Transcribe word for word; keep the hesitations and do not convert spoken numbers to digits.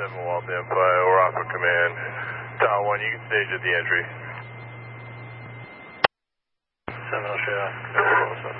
seven Walt Empire, we're Aqua Command. Tower one, you can stage at the entry. seven Australia.